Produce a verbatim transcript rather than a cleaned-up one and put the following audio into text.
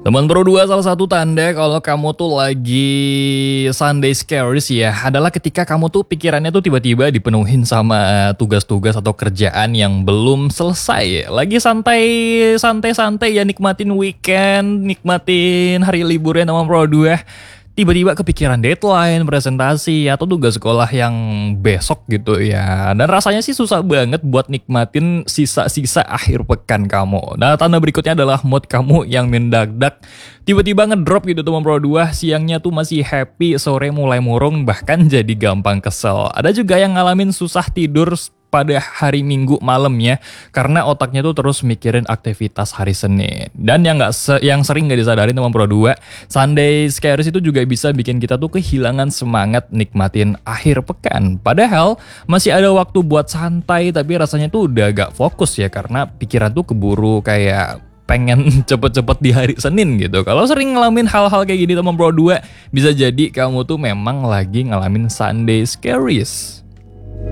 Teman Pro dua, salah satu tanda kalau kamu tuh lagi Sunday scaries ya adalah ketika kamu tuh pikirannya tuh tiba-tiba dipenuhin sama tugas-tugas atau kerjaan yang belum selesai. Lagi santai santai-santai ya, nikmatin weekend, nikmatin hari liburnya teman Pro dua. Tiba-tiba kepikiran deadline, presentasi, atau tugas sekolah yang besok gitu ya. Dan rasanya sih susah banget buat nikmatin sisa-sisa akhir pekan kamu. Nah, tanda berikutnya adalah mood kamu yang mendadak tiba-tiba ngedrop gitu teman Pro dua. Siangnya tuh masih happy, sore mulai murung, bahkan jadi gampang kesel. Ada juga yang ngalamin susah tidur pada hari Minggu malamnya karena otaknya tuh terus mikirin aktivitas hari Senin. Dan yang nggak se yang sering nggak disadarin teman Pro dua, Sunday scaries itu juga bisa bikin kita tuh kehilangan semangat nikmatin akhir pekan. Padahal masih ada waktu buat santai, tapi rasanya tuh udah gak fokus ya karena pikiran tuh keburu kayak pengen cepet-cepet di hari Senin gitu. Kalau sering ngalamin hal-hal kayak gini teman Pro dua, bisa jadi kamu tuh memang lagi ngalamin Sunday scaries.